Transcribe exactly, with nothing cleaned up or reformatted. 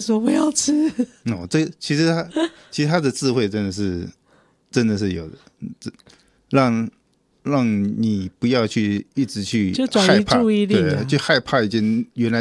说不要吃。 哦，这其实他其实他的智慧真的是真的是有的，让让你不要去一直去就转移害怕， 注意力啊对，就害怕一件原来